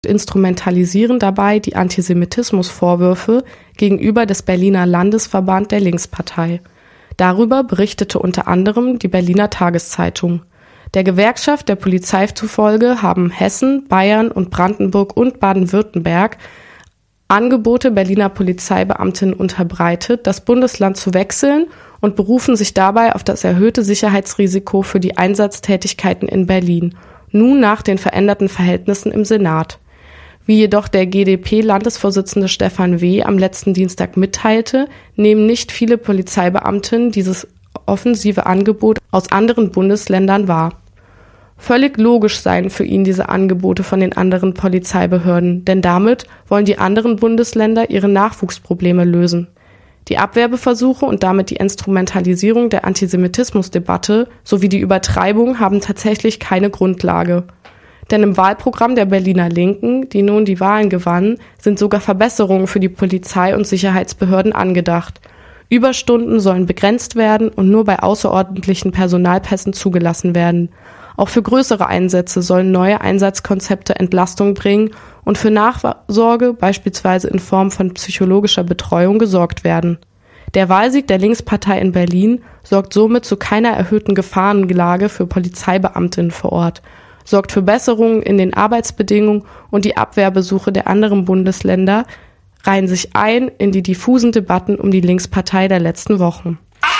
instrumentalisieren dabei die Antisemitismusvorwürfe gegenüber des Berliner Landesverband der Linkspartei. Darüber berichtete unter anderem die Berliner Tageszeitung. Der Gewerkschaft der Polizei zufolge haben Hessen, Bayern und Brandenburg und Baden-Württemberg Angebote Berliner Polizeibeamtinnen unterbreitet, das Bundesland zu wechseln und berufen sich dabei auf das erhöhte Sicherheitsrisiko für die Einsatztätigkeiten in Berlin, nun nach den veränderten Verhältnissen im Senat. Wie jedoch der GdP-Landesvorsitzende Stefan W. am letzten Dienstag mitteilte, nehmen nicht viele Polizeibeamtinnen dieses offensive Angebot aus anderen Bundesländern wahr. Völlig logisch seien für ihn diese Angebote von den anderen Polizeibehörden, denn damit wollen die anderen Bundesländer ihre Nachwuchsprobleme lösen. Die Abwerbeversuche und damit die Instrumentalisierung der Antisemitismusdebatte sowie die Übertreibung haben tatsächlich keine Grundlage. Denn im Wahlprogramm der Berliner Linken, die nun die Wahlen gewannen, sind sogar Verbesserungen für die Polizei und Sicherheitsbehörden angedacht. Überstunden sollen begrenzt werden und nur bei außerordentlichen Personalpässen zugelassen werden. Auch für größere Einsätze sollen neue Einsatzkonzepte Entlastung bringen und für Nachsorge, beispielsweise in Form von psychologischer Betreuung, gesorgt werden. Der Wahlsieg der Linkspartei in Berlin sorgt somit zu keiner erhöhten Gefahrenlage für Polizeibeamtinnen vor Ort, sorgt für Besserungen in den Arbeitsbedingungen und die Abwehrbesuche der anderen Bundesländer reihen sich ein in die diffusen Debatten um die Linkspartei der letzten Wochen.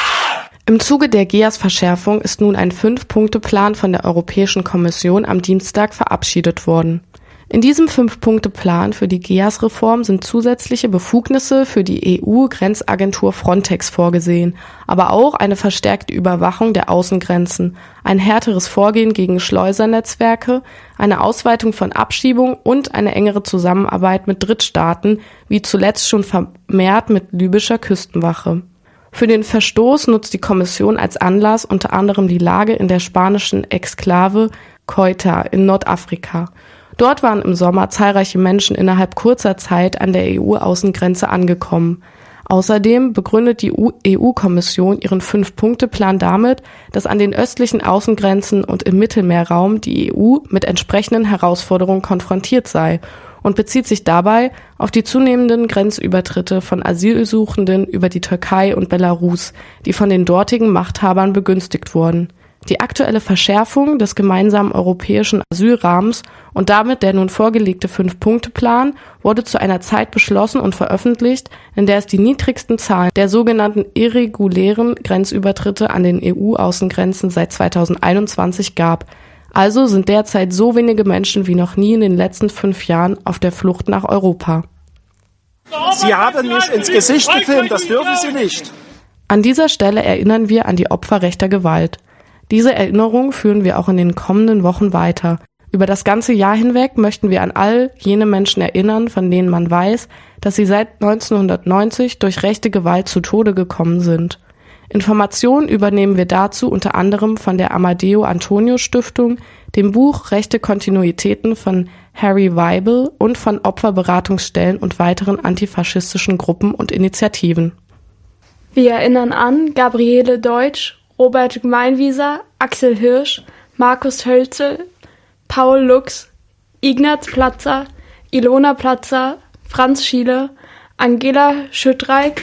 Im Zuge der GEAS-Verschärfung ist nun ein 5-Punkte-Plan von der Europäischen Kommission am Dienstag verabschiedet worden. In diesem 5-Punkte-Plan für die GEAS-Reform sind zusätzliche Befugnisse für die EU-Grenzagentur Frontex vorgesehen, aber auch eine verstärkte Überwachung der Außengrenzen, ein härteres Vorgehen gegen Schleusernetzwerke, eine Ausweitung von Abschiebungen und eine engere Zusammenarbeit mit Drittstaaten, wie zuletzt schon vermehrt mit libyscher Küstenwache. Für den Verstoß nutzt die Kommission als Anlass unter anderem die Lage in der spanischen Exklave Ceuta in Nordafrika. Dort waren im Sommer zahlreiche Menschen innerhalb kurzer Zeit an der EU-Außengrenze angekommen. Außerdem begründet die EU-Kommission ihren 5-Punkte-Plan damit, dass an den östlichen Außengrenzen und im Mittelmeerraum die EU mit entsprechenden Herausforderungen konfrontiert sei und bezieht sich dabei auf die zunehmenden Grenzübertritte von Asylsuchenden über die Türkei und Belarus, die von den dortigen Machthabern begünstigt wurden. Die aktuelle Verschärfung des gemeinsamen europäischen Asylrahmens und damit der nun vorgelegte 5-Punkte-Plan wurde zu einer Zeit beschlossen und veröffentlicht, in der es die niedrigsten Zahlen der sogenannten irregulären Grenzübertritte an den EU-Außengrenzen seit 2021 gab. Also sind derzeit so wenige Menschen wie noch nie in den letzten 5 Jahren auf der Flucht nach Europa. Sie haben mich ins Gesicht gefilmt, das dürfen Sie nicht. An dieser Stelle erinnern wir an die Opfer rechter Gewalt. Diese Erinnerung führen wir auch in den kommenden Wochen weiter. Über das ganze Jahr hinweg möchten wir an all jene Menschen erinnern, von denen man weiß, dass sie seit 1990 durch rechte Gewalt zu Tode gekommen sind. Informationen übernehmen wir dazu unter anderem von der Amadeo Antonio Stiftung, dem Buch Rechte Kontinuitäten von Harry Weibel und von Opferberatungsstellen und weiteren antifaschistischen Gruppen und Initiativen. Wir erinnern an Gabriele Deutsch, Robert Gemeinwieser, Axel Hirsch, Markus Hölzel, Paul Lux, Ignaz Platzer, Ilona Platzer, Franz Schiele, Angela Schüttreich,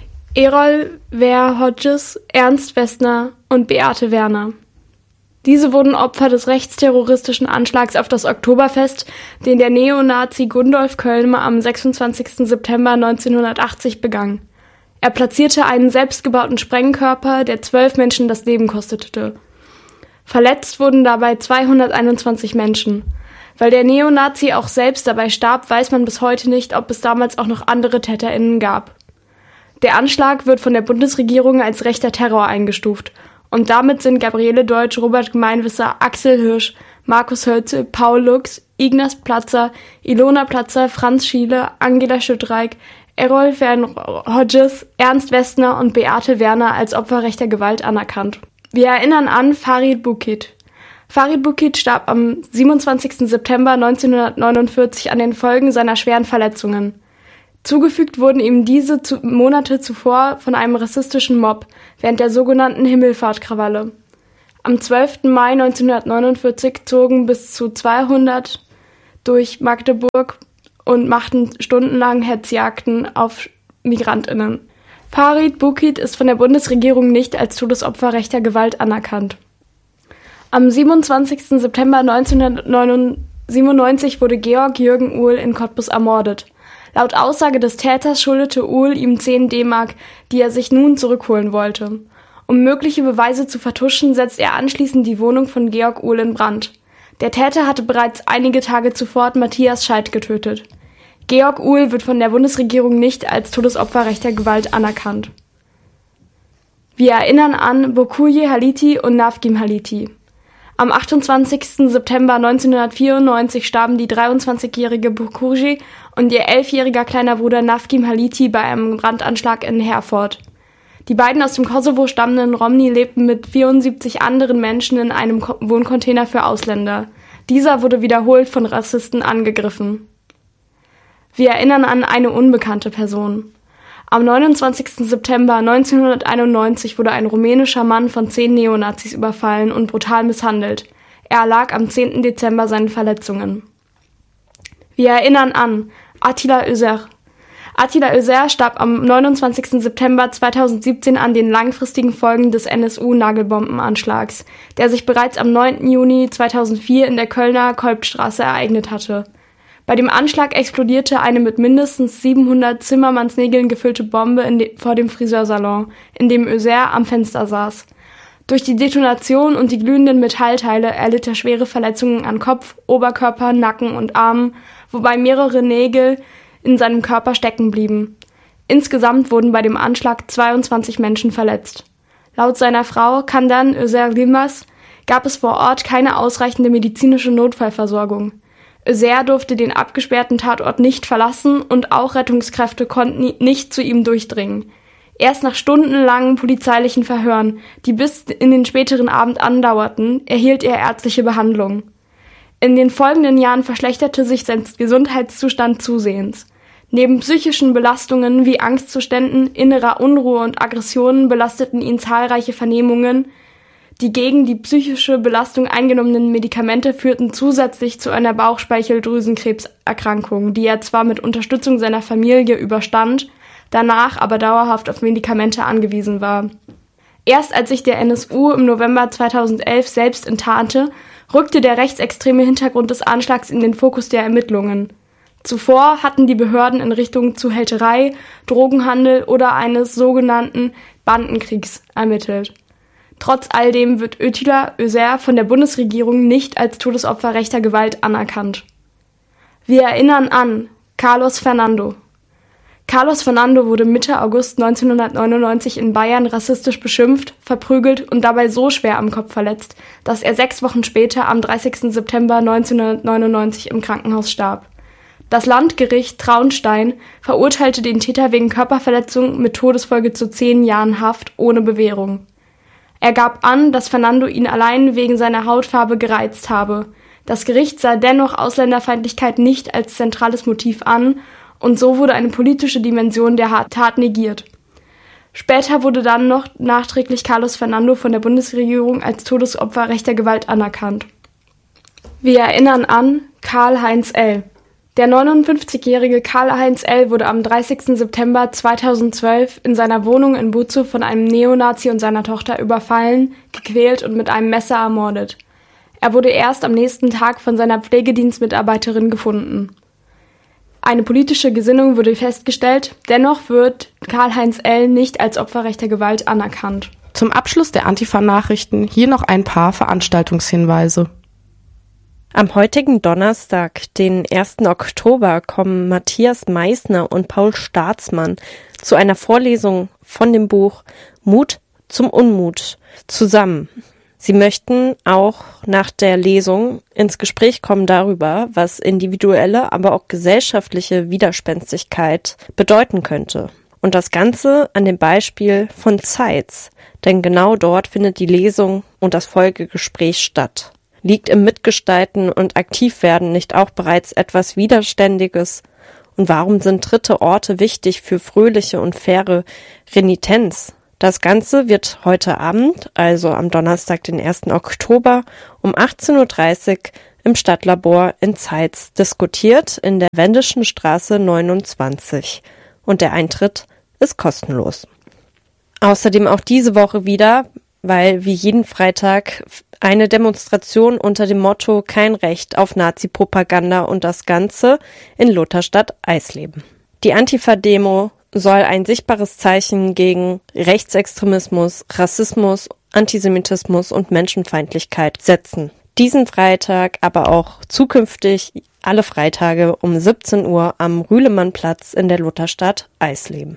Errol Wehr-Hodges, Ernst Westner und Beate Werner. Diese wurden Opfer des rechtsterroristischen Anschlags auf das Oktoberfest, den der Neonazi Gundolf Kölmer am 26. September 1980 begann. Er platzierte einen selbstgebauten Sprengkörper, der 12 Menschen das Leben kostete. Verletzt wurden dabei 221 Menschen. Weil der Neonazi auch selbst dabei starb, weiß man bis heute nicht, ob es damals auch noch andere TäterInnen gab. Der Anschlag wird von der Bundesregierung als rechter Terror eingestuft. Und damit sind Gabriele Deutsch, Robert Gemeinwisser, Axel Hirsch, Markus Hölzel, Paul Lux, Ignaz Platzer, Ilona Platzer, Franz Schiele, Angela Schüttreich, Errol Wehr-Hodges, Ernst Westner und Beate Werner als Opfer rechter Gewalt anerkannt. Wir erinnern an Farid Boukit. Farid Boukit starb am 27. September 1949 an den Folgen seiner schweren Verletzungen. Zugefügt wurden ihm diese Monate zuvor von einem rassistischen Mob während der sogenannten Himmelfahrtkrawalle. Am 12. Mai 1949 zogen bis zu 200 durch Magdeburg und machten stundenlang Hetzjagden auf MigrantInnen. Farid Boukid ist von der Bundesregierung nicht als Todesopfer rechter Gewalt anerkannt. Am 27. September 1997 wurde Georg Jürgen Uhl in Cottbus ermordet. Laut Aussage des Täters schuldete Uhl ihm 10 D-Mark, die er sich nun zurückholen wollte. Um mögliche Beweise zu vertuschen, setzt er anschließend die Wohnung von Georg Uhl in Brand. Der Täter hatte bereits einige Tage zuvor Matthias Scheidt getötet. Georg Uhl wird von der Bundesregierung nicht als Todesopfer rechter Gewalt anerkannt. Wir erinnern an Bokuye Haliti und Navgim Haliti. Am 28. September 1994 starben die 23-jährige Bokuye und ihr 11-jähriger kleiner Bruder Navgim Haliti bei einem Brandanschlag in Herford. Die beiden aus dem Kosovo stammenden Romni lebten mit 74 anderen Menschen in einem Wohncontainer für Ausländer. Dieser wurde wiederholt von Rassisten angegriffen. Wir erinnern an eine unbekannte Person. Am 29. September 1991 wurde ein rumänischer Mann von 10 Neonazis überfallen und brutal misshandelt. Er erlag am 10. Dezember seinen Verletzungen. Wir erinnern an Attila Özer. Attila Özer starb am 29. September 2017 an den langfristigen Folgen des NSU-Nagelbombenanschlags, der sich bereits am 9. Juni 2004 in der Kölner Kolbstraße ereignet hatte. Bei dem Anschlag explodierte eine mit mindestens 700 Zimmermannsnägeln gefüllte Bombe vor dem Friseursalon, in dem Özer am Fenster saß. Durch die Detonation und die glühenden Metallteile erlitt er schwere Verletzungen an Kopf, Oberkörper, Nacken und Armen, wobei mehrere Nägel in seinem Körper stecken blieben. Insgesamt wurden bei dem Anschlag 22 Menschen verletzt. Laut seiner Frau Candan Özer Yilmaz gab es vor Ort keine ausreichende medizinische Notfallversorgung. Özer durfte den abgesperrten Tatort nicht verlassen und auch Rettungskräfte konnten nicht zu ihm durchdringen. Erst nach stundenlangen polizeilichen Verhören, die bis in den späteren Abend andauerten, erhielt er ärztliche Behandlung. In den folgenden Jahren verschlechterte sich sein Gesundheitszustand zusehends. Neben psychischen Belastungen wie Angstzuständen, innerer Unruhe und Aggressionen belasteten ihn zahlreiche Vernehmungen. Die gegen die psychische Belastung eingenommenen Medikamente führten zusätzlich zu einer Bauchspeicheldrüsenkrebserkrankung, die er zwar mit Unterstützung seiner Familie überstand, danach aber dauerhaft auf Medikamente angewiesen war. Erst als sich der NSU im November 2011 selbst enttarnte, rückte der rechtsextreme Hintergrund des Anschlags in den Fokus der Ermittlungen. Zuvor hatten die Behörden in Richtung Zuhälterei, Drogenhandel oder eines sogenannten Bandenkriegs ermittelt. Trotz all dem wird Attila Özer von der Bundesregierung nicht als Todesopfer rechter Gewalt anerkannt. Wir erinnern an Carlos Fernando. Carlos Fernando wurde Mitte August 1999 in Bayern rassistisch beschimpft, verprügelt und dabei so schwer am Kopf verletzt, dass er 6 Wochen später am 30. September 1999 im Krankenhaus starb. Das Landgericht Traunstein verurteilte den Täter wegen Körperverletzung mit Todesfolge zu 10 Jahren Haft ohne Bewährung. Er gab an, dass Fernando ihn allein wegen seiner Hautfarbe gereizt habe. Das Gericht sah dennoch Ausländerfeindlichkeit nicht als zentrales Motiv an und so wurde eine politische Dimension der Tat negiert. Später wurde dann noch nachträglich Carlos Fernando von der Bundesregierung als Todesopfer rechter Gewalt anerkannt. Wir erinnern an Karl-Heinz L. Der 59-jährige Karl-Heinz L. wurde am 30. September 2012 in seiner Wohnung in Buzow von einem Neonazi und seiner Tochter überfallen, gequält und mit einem Messer ermordet. Er wurde erst am nächsten Tag von seiner Pflegedienstmitarbeiterin gefunden. Eine politische Gesinnung wurde festgestellt, dennoch wird Karl-Heinz L. nicht als Opfer rechter Gewalt anerkannt. Zum Abschluss der Antifa-Nachrichten hier noch ein paar Veranstaltungshinweise. Am heutigen Donnerstag, den 1. Oktober, kommen Matthias Meissner und Paul Staatsmann zu einer Vorlesung von dem Buch Mut zum Unmut zusammen. Sie möchten auch nach der Lesung ins Gespräch kommen darüber, was individuelle, aber auch gesellschaftliche Widerspenstigkeit bedeuten könnte. Und das Ganze an dem Beispiel von Zeitz, denn genau dort findet die Lesung und das Folgegespräch statt. Liegt im Mitgestalten und Aktivwerden nicht auch bereits etwas Widerständiges? Und warum sind dritte Orte wichtig für fröhliche und faire Renitenz? Das Ganze wird heute Abend, also am Donnerstag, den 1. Oktober, um 18.30 Uhr im Stadtlabor in Zeitz diskutiert in der Wendischen Straße 29 und der Eintritt ist kostenlos. Außerdem auch diese Woche wieder, weil wie jeden Freitag eine Demonstration unter dem Motto Kein Recht auf Nazi-Propaganda und das Ganze in Lutherstadt-Eisleben. Die Antifa-Demo soll ein sichtbares Zeichen gegen Rechtsextremismus, Rassismus, Antisemitismus und Menschenfeindlichkeit setzen. Diesen Freitag, aber auch zukünftig alle Freitage um 17 Uhr am Rühlemannplatz in der Lutherstadt Eisleben.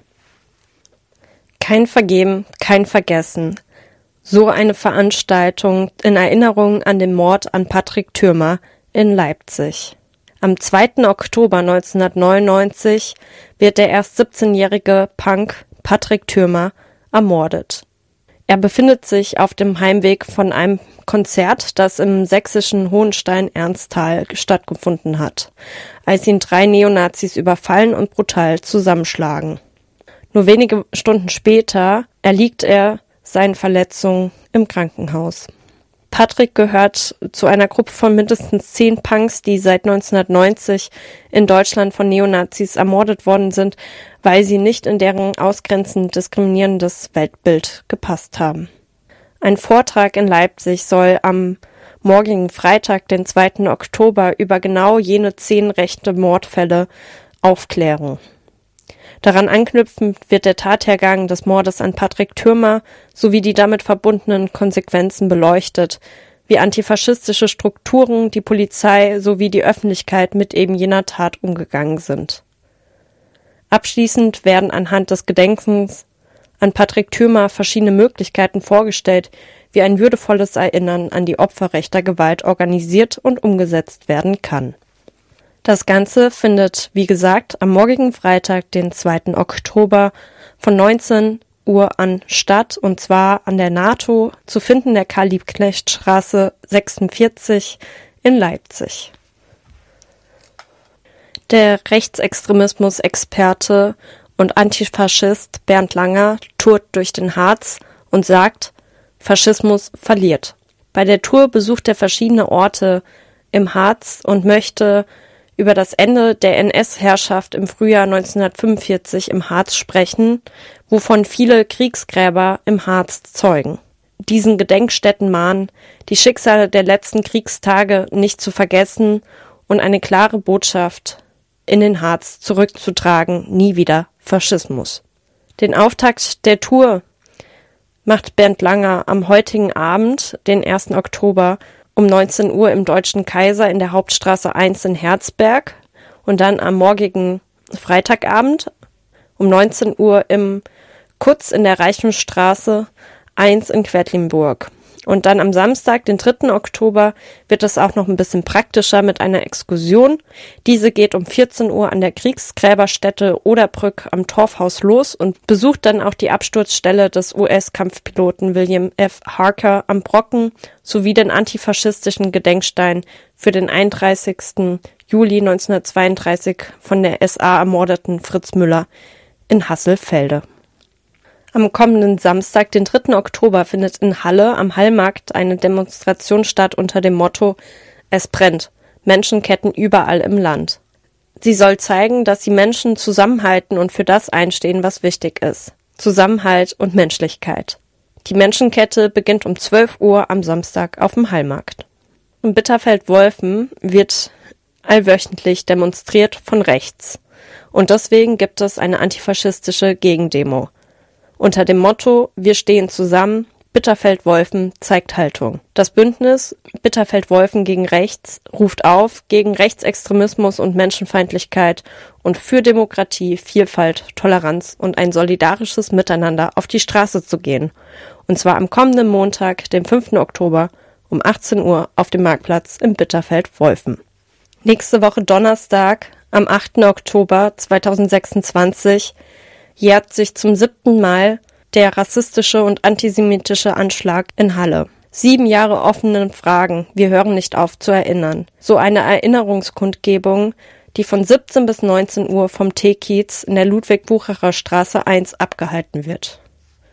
Kein Vergeben, kein Vergessen. So eine Veranstaltung in Erinnerung an den Mord an Patrick Thürmer in Leipzig. Am 2. Oktober 1999 wird der erst 17-jährige Punk Patrick Thürmer ermordet. Er befindet sich auf dem Heimweg von einem Konzert, das im sächsischen Hohenstein-Ernsthal stattgefunden hat, als ihn 3 Neonazis überfallen und brutal zusammenschlagen. Nur wenige Stunden später erliegt er seinen Verletzungen im Krankenhaus. Patrick gehört zu einer Gruppe von mindestens 10 Punks, die seit 1990 in Deutschland von Neonazis ermordet worden sind, weil sie nicht in deren ausgrenzend diskriminierendes Weltbild gepasst haben. Ein Vortrag in Leipzig soll am morgigen Freitag, den 2. Oktober, über genau jene 10 rechte Mordfälle aufklären. Daran anknüpfend wird der Tathergang des Mordes an Patrick Thürmer sowie die damit verbundenen Konsequenzen beleuchtet, wie antifaschistische Strukturen, die Polizei sowie die Öffentlichkeit mit eben jener Tat umgegangen sind. Abschließend werden anhand des Gedenkens an Patrick Thürmer verschiedene Möglichkeiten vorgestellt, wie ein würdevolles Erinnern an die Opfer rechter Gewalt organisiert und umgesetzt werden kann. Das Ganze findet, wie gesagt, am morgigen Freitag, den 2. Oktober von 19 Uhr an statt, und zwar an der NATO, zu finden der Karl-Liebknecht-Straße 46 in Leipzig. Der Rechtsextremismus-Experte und Antifaschist Bernd Langer tourt durch den Harz und sagt, Faschismus verliert. Bei der Tour besucht er verschiedene Orte im Harz und möchte über das Ende der NS-Herrschaft im Frühjahr 1945 im Harz sprechen, wovon viele Kriegsgräber im Harz zeugen. Diesen Gedenkstätten mahnen, die Schicksale der letzten Kriegstage nicht zu vergessen und eine klare Botschaft in den Harz zurückzutragen: nie wieder Faschismus. Den Auftakt der Tour macht Bernd Langer am heutigen Abend, den 1. Oktober, um 19 Uhr im Deutschen Kaiser in der Hauptstraße 1 in Herzberg und dann am morgigen Freitagabend um 19 Uhr im Kutz in der Reichenstraße 1 in Quedlinburg. Und dann am Samstag, den 3. Oktober, wird es auch noch ein bisschen praktischer mit einer Exkursion. Diese geht um 14 Uhr an der Kriegsgräberstätte Oderbrück am Torfhaus los und besucht dann auch die Absturzstelle des US-Kampfpiloten William F. Harker am Brocken sowie den antifaschistischen Gedenkstein für den 31. Juli 1932 von der SA ermordeten Fritz Müller in Hasselfelde. Am kommenden Samstag, den 3. Oktober, findet in Halle am Hallmarkt eine Demonstration statt unter dem Motto Es brennt, Menschenketten überall im Land. Sie soll zeigen, dass die Menschen zusammenhalten und für das einstehen, was wichtig ist. Zusammenhalt und Menschlichkeit. Die Menschenkette beginnt um 12 Uhr am Samstag auf dem Hallmarkt. In Bitterfeld-Wolfen wird allwöchentlich demonstriert von rechts. Und deswegen gibt es eine antifaschistische Gegendemo. Unter dem Motto Wir stehen zusammen, Bitterfeld-Wolfen zeigt Haltung. Das Bündnis Bitterfeld-Wolfen gegen Rechts ruft auf, gegen Rechtsextremismus und Menschenfeindlichkeit und für Demokratie, Vielfalt, Toleranz und ein solidarisches Miteinander auf die Straße zu gehen. Und zwar am kommenden Montag, dem 5. Oktober um 18 Uhr auf dem Marktplatz in Bitterfeld-Wolfen. Nächste Woche Donnerstag, am 8. Oktober 2026, jährt sich zum 7. Mal der rassistische und antisemitische Anschlag in Halle. 7 Jahre offenen Fragen, wir hören nicht auf zu erinnern. So eine Erinnerungskundgebung, die von 17 bis 19 Uhr vom T-Kiez in der Ludwig-Bucherer Straße 1 abgehalten wird.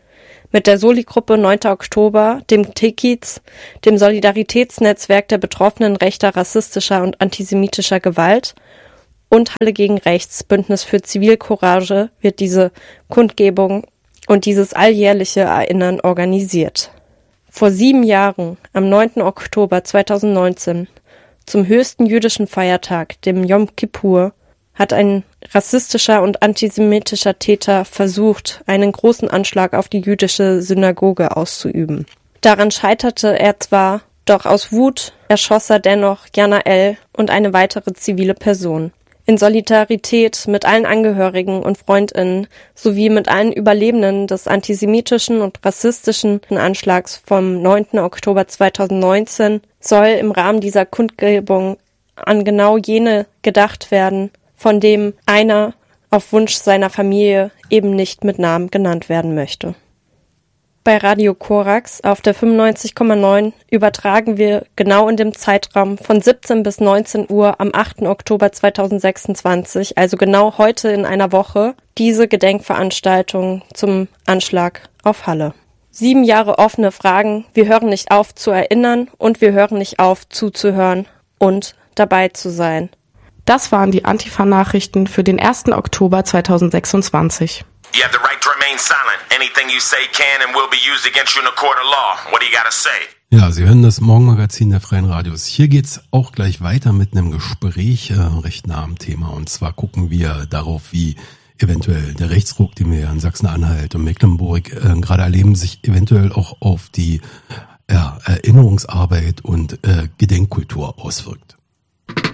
Mit der Soli-Gruppe 9. Oktober, dem TKIZ, dem Solidaritätsnetzwerk der Betroffenen rechter, rassistischer und antisemitischer Gewalt und Halle gegen Rechts, Bündnis für Zivilcourage, wird diese Kundgebung und dieses alljährliche Erinnern organisiert. Vor 7 Jahren, am 9. Oktober 2019, zum höchsten jüdischen Feiertag, dem Yom Kippur, hat ein rassistischer und antisemitischer Täter versucht, einen großen Anschlag auf die jüdische Synagoge auszuüben. Daran scheiterte er zwar, doch aus Wut erschoss er dennoch Jana L. und eine weitere zivile Person. In Solidarität mit allen Angehörigen und FreundInnen sowie mit allen Überlebenden des antisemitischen und rassistischen Anschlags vom 9. Oktober 2019 soll im Rahmen dieser Kundgebung an genau jene gedacht werden, von dem einer auf Wunsch seiner Familie eben nicht mit Namen genannt werden möchte. Bei Radio Korax auf der 95,9 übertragen wir genau in dem Zeitraum von 17 bis 19 Uhr am 8. Oktober 2026, also genau heute in einer Woche, diese Gedenkveranstaltung zum Anschlag auf Halle. 7 Jahre offene Fragen, wir hören nicht auf zu erinnern und wir hören nicht auf zuzuhören und dabei zu sein. Das waren die Antifa-Nachrichten für den 1. Oktober 2026. You have the right to remain silent. Anything you say can and will be used against you in a court of law. What do you gotta say? Ja, Sie hören das Morgenmagazin der Freien Radios. Hier geht's auch gleich weiter mit einem Gespräch recht nah am Thema. Und zwar gucken wir darauf, wie eventuell der Rechtsruck, den wir in Sachsen-Anhalt und Mecklenburg gerade erleben, sich eventuell auch auf die Erinnerungsarbeit und Gedenkkultur auswirkt.